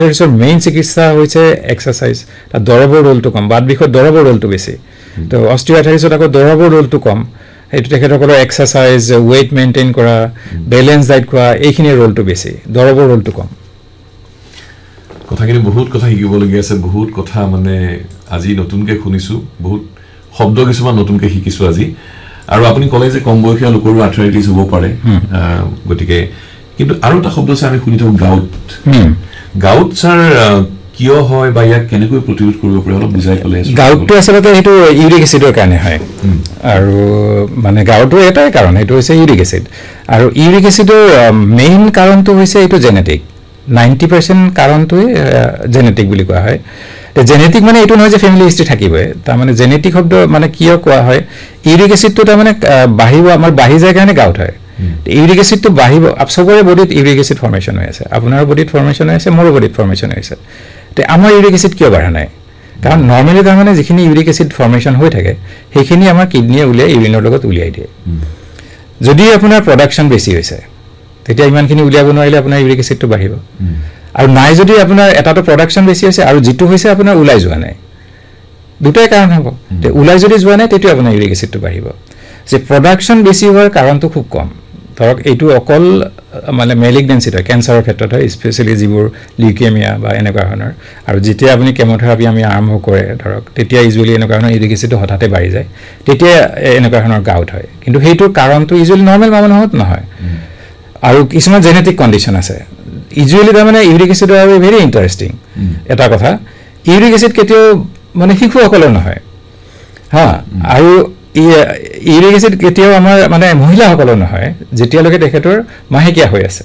অস্টিওআৰ্থ্ৰাইটিছৰ main চিকিৎসা হৈছে exercise তাৰ দৰৱৰ ৰোলটো কম বাত বিষৰ দৰৱৰ ৰোলটো বেছি তো অস্টিওআৰ্থ্ৰাইটিছত আকৌ দৰৱৰ ৰোলটো কম এইটো তেখেতসকলৰ এক্সাৰসাইজ ওয়েট মেইনটেইন কৰা বেলেন্স ডাইট খোৱা এইখিনিৰ ৰোলটো বেছি দৰৱৰ ৰোলটো কম কথাখিনি বহুত কথা শিকিবলগীয়া আছে বহুত কথা মানে আজি নতুনকৈ শুনিছো বহুত শব্দ কিছুমান নতুনকৈ শিকিছো আজি আৰু আপুনি ক'লে যে কম বয়সীয়া লোকৰো আৰ্থ্ৰাইটিছ হ'ব পাৰে গতিকে কিন্তু আৰু এটা শব্দ আছে আমি শুনি থাকোঁ গাউট স্যাৰ কিয় হয় বা ইয়াক কেনেকৈ প্ৰতিৰোধ কৰিব পাৰে অলপ বুজাই ক'লে গাউটটো আচলতে সেইটো ইউৰিক এচিডৰ কাৰণে হয় আৰু মানে গাউটৰ এটাই কাৰণ সেইটো হৈছে ইউৰিক এচিড আৰু ইউৰিক এচিডৰ মেইন কাৰণটো হৈছে এইটো জেনেটিক 90% কাৰণটোৱে জেনেটিক বুলি কোৱা হয় তে জেনেটিক মানে এইটো নহয় যে ফ্যামিলি হিষ্ট্ৰি থাকিবই তাৰ মানে জেনেটিক শব্দ মানে কিয় কোৱা হয় ইউৰিক এচিডটো তাৰ মানে বাঢ়িব আমাৰ বাঢ়ি যায় কাৰণে গাউট হয় ইউৰিক এচিডটো বাঢ়িব সবৰে বডিত ইউৰিক এচিড ফৰ্মেশ্যন হৈ আছে আপোনাৰ বডিত ফৰ্মেশ্যন হৈ আছে মোৰ বডিত ফৰ্মেশ্যন হৈ আছে তে আমাৰ ইউৰিক এচিড কিয় বাঢ়া নাই কাৰণ নৰ্মেলি তাৰ মানে যিখিনি ইউৰিক এচিড ফৰ্মেশ্যন হৈ থাকে সেইখিনি আমাৰ কিডনিয়ে উলিয়াই ইউৰিনৰ লগত উলিয়াই দিয়ে যদি আপোনাৰ প্ৰডাকশ্যন বেছি হৈছে তেতিয়া ইমানখিনি উলিয়াব নোৱাৰিলে আপোনাৰ ইউৰিক এচিডটো বাঢ়িব আৰু নাই যদি আপোনাৰ এটাটো প্ৰডাকশ্যন বেছি হৈছে আৰু যিটো হৈছে আপোনাৰ ওলাই যোৱা নাই দুটাই কাৰণ হ'ব তে ওলাই যদি যোৱা নাই তেতিয়া আপোনাৰ ইউৰিক এচিডটো বাঢ়িব যে প্ৰডাকশ্যন বেছি হোৱাৰ কাৰণটো খুব কম ধৰক এইটো অকল মানে মেলিগনেন্সিত কেঞ্চাৰৰ ক্ষেত্ৰত হয় স্পেচিয়েলি যিবোৰ লিউকেমিয়া বা এনেকুৱা ধৰণৰ আৰু যেতিয়া আপুনি কেমোথেৰাপি আমি আৰম্ভ কৰে ধৰক তেতিয়া ইউজুৱেলি এনেকুৱা ধৰণৰ ইউৰিক এচিডটো হঠাতে বাঢ়ি যায় তেতিয়া এনেকুৱা ধৰণৰ গাউট হয় কিন্তু সেইটোৰ কাৰণটো ইউজুৱেলি নৰ্মেল মানুহত নহয় আৰু কিছুমান জেনেটিক কণ্ডিশ্যন আছে ইউজুৱেলি তাৰমানে ইউৰিক এচিডৰ আৰু ভেৰি ইণ্টাৰেষ্টিং এটা কথা ইউৰিক এচিড কেতিয়াও মানে শিশুসকলৰ নহয় হা আৰু ইউৰিক এচিড কেতিয়াও আমাৰ মানে মহিলাসকলৰ নহয় যেতিয়ালৈকে তেখেতৰ মাহেকীয়া হৈ আছে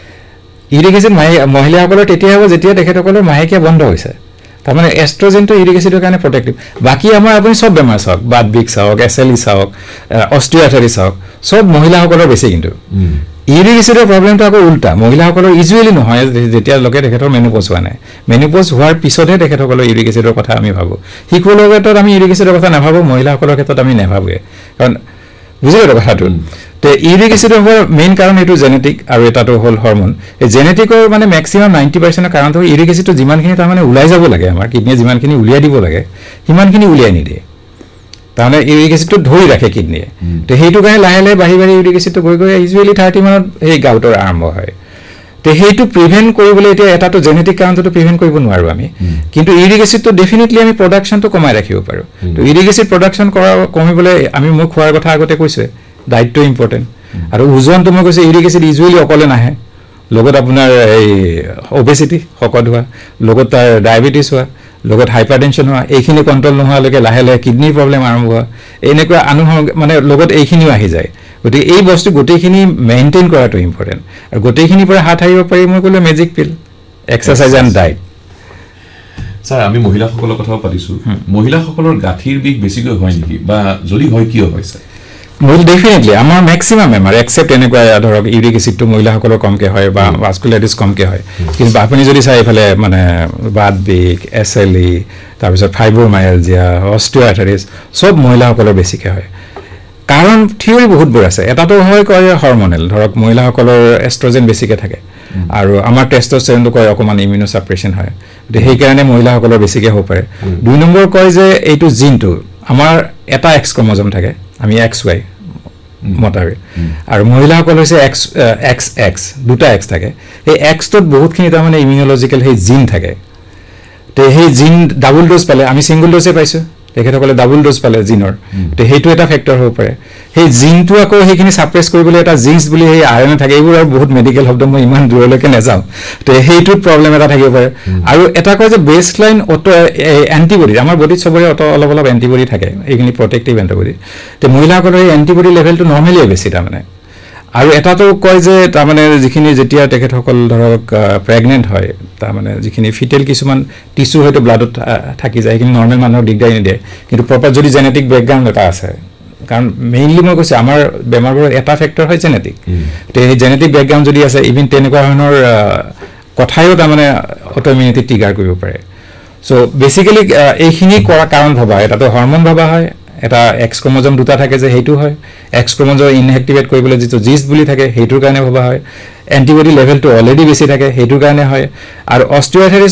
ইউৰিক এচিড মহিলাসকলৰ তেতিয়া হ'ব যেতিয়া তেখেতসকলৰ মাহেকীয়া বন্ধ হৈছে তাৰমানে এষ্ট্ৰজেনটো ইউৰিক এচিডৰ কাৰণে প্ৰটেক্টিভ বাকী আমাৰ আপুনি সব বেমাৰ চাওক বাত বিষ চাওক এছএলই চাওক অস্টিওআৰ্থ্ৰাইটিছ চাওক সব মহিলাসকলৰ বেছি কিন্তু ইউৰিক এচিডৰ প্ৰব্লেমটো আকৌ উল্টা মহিলাসকলৰ ইউজুৱেলি নহয় যেতিয়ালৈকে তেখেতৰ মেনোপজ হোৱা নাই মেনোপজ হোৱাৰ পিছতহে তেখেতসকলৰ ইউৰিক এচিডৰ কথা আমি ভাবোঁ শিশুসকলৰ ক্ষেত্ৰত আমি ইউৰিক এচিডৰ কথা নাভাবোঁ মহিলাসকলৰ ক্ষেত্ৰত আমি নাভাবোঁৱে কাৰণ বুজিলে কথাটো তে ইউৰিক এচিডৰ হোৱাৰ মেইন কাৰণ এইটো জেনেটিক আৰু এটাটো হ'ল হৰমন এই জেনেটিকৰ মানে মেক্সিমাম 90% কাৰণটো ইউৰিক এচিডটো যিমানখিনি তাৰমানে ওলাই যাব লাগে আমাৰ কিডনিয়ে যিমানখিনি উলিয়াই দিব লাগে সিমানখিনি উলিয়াই নিদিয়ে তাৰমানে ইউৰিক এচিডটো ধৰি ৰাখে কিডনিয়ে তো সেইটো কাৰণে লাহে লাহে বাঢ়ি বাঢ়ি ইউৰিক এচিডটো গৈ গৈ ইউজুৱেলি 30 মানত এই গাউটৰ আৰম্ভ হয় তো সেইটো প্ৰিভেণ্ট কৰিবলৈ এতিয়া এটাটো জেনেটিক কাৰণটো প্ৰিভেণ্ট কৰিব নোৱাৰোঁ আমি কিন্তু ইউৰিক এচিডটো ডেফিনেটলি আমি প্ৰডাকশ্যনটো কমাই ৰাখিব পাৰোঁ তো ইউৰিক এচিড প্ৰডাকশ্যন কমিবলৈ আমি মই খোৱাৰ কথা আগতে কৈছোঁৱে ডাইটটো ইম্পৰ্টেণ্ট আৰু ওজনটো মই কৈছোঁ ইউৰিক এচিড ইউজুৱেলি অকলে নাহে লগত আপোনাৰ এই অবেচিটি শকত হোৱা লগত তাৰ ডায়েবেটিছ হোৱা লগত হাইপাৰটেনশ্যন হোৱা এইখিনি কণ্ট্ৰল নোহোৱালৈকে লাহে লাহে কিডনিৰ প্ৰব্লেম আৰম্ভ হোৱা এনেকুৱা মানে লগত এইখিনিও আহি যায় গতিকে এই বস্তু গোটেইখিনি মেইনটেইন কৰাটো ইম্পৰ্টেণ্ট আৰু গোটেইখিনিৰ পৰা হাত সাৰিব পাৰি মই ক'লোঁ magic pill exercise and diet sir আমি মহিলাসকলৰ কথাও পাতিছোঁ মহিলাসকলৰ গাঁঠিৰ বিষ বেছিকৈ হয় নেকি বা যদি হয় কিয় হয় স্যাৰ ডেফিনেটলি আমাৰ মেক্সিমাম বেমাৰ এক্সেপ্ট এনেকুৱা ধৰক ইউৰিক এচিডটো মহিলাসকলৰ কমকৈ হয় বা ভাস্কুলাইটিছ কমকৈ হয় কিন্তু আপুনি যদি চাই এইফালে মানে বাত বিষ এছএলই তাৰপিছত ফাইব্ৰোমাইলজিয়া অস্টিওআৰ্থ্ৰাইটিছ চব মহিলাসকলৰ বেছিকৈ হয় কাৰণ থিয়ৰী বহুতবোৰ আছে এটাটো হয় কয় হৰমনেল ধৰক মহিলাসকলৰ এষ্ট্ৰজেন বেছিকৈ থাকে আৰু আমাৰ টেষ্টষ্টেৰণটো কয় অকণমান ইমিউনো ছাপ্ৰেশ্যন হয় গতিকে সেইকাৰণে মহিলাসকলৰ বেছিকৈ হ'ব পাৰে 2 নম্বৰ কয় যে এইটো জিনটো আমাৰ এটা এক্স ক্ৰম'জম থাকে আমি XY মতাৰে আৰু মহিলাসকল হৈছে XX দুটা এক্স থাকে এই এক্সটোত বহুতখিনি তাৰমানে ইমিউনলজিকেল সেই জিন থাকে তো সেই জিন ডাবল ড'জ পালে আমি ছিংগল ড'জে পাইছোঁ তেখেতসকলে ডাবল ড'জ পালে জিনৰ তো সেইটো এটা ফেক্টৰ হ'ব পাৰে সেই জিনটো আকৌ সেইখিনি ছাপ্ৰেছ কৰিবলৈ এটা জিন্স বুলি সেই আইৰণ থাকে এইবোৰ আৰু বহুত মেডিকেল শব্দ মই ইমান দূৰলৈকে নাযাওঁ তো সেইটোত প্ৰব্লেম এটা থাকিব পাৰে আৰু এটা কয় যে বেষ্ট লাইন অটো এণ্টিবডি আমাৰ বডিত চবৰে অলপ অলপ এণ্টিবডি থাকে এইখিনি প্ৰটেক্টিভ এণ্টিবডি তো মহিলাসকলৰ এই এণ্টিবডি লেভেলটো নৰ্মেলিয়ে বেছি তাৰমানে আৰু এটাটো কয় যে তাৰমানে যিখিনি যেতিয়া তেখেতসকল ধৰক প্ৰেগনেণ্ট হয় তাৰমানে যিখিনি ফিটেল কিছুমান টিচু হয়তো ব্লাডত থাকি যায় সেইখিনি নৰ্মেল মানুহক দিগদাৰি নিদিয়ে কিন্তু প্ৰপাৰ যদি জেনেটিক বেকগ্ৰাউণ্ড এটা আছে কাৰণ মেইনলি মই কৈছোঁ আমাৰ বেমাৰবোৰৰ এটা ফেক্টৰ হয় জেনেটিক তো সেই জেনেটিক বেকগ্ৰাউণ্ড যদি আছে ইভিন তেনেকুৱা ধৰণৰ কথায়ো তাৰমানে অট'ইমিউনিটি ট্ৰিগাৰ কৰিব পাৰে চ' বেচিকেলি এইখিনি কৰা কাৰণ ভবা এটাটো হৰমন ভবা হয় এটা এক্স ক্ৰম'জম দুটা থাকে যে সেইটো হয় এক্স ক্ৰম'জম ইনএক্টিভেট কৰিবলৈ যিটো জিষ্ট বুলি থাকে সেইটোৰ কাৰণে ভবা হয় এণ্টিবডি লেভেলটো অলৰেডি বেছি থাকে সেইটোৰ কাৰণে হয় আৰু অস্টিওআৰ্থ্ৰাইটিছ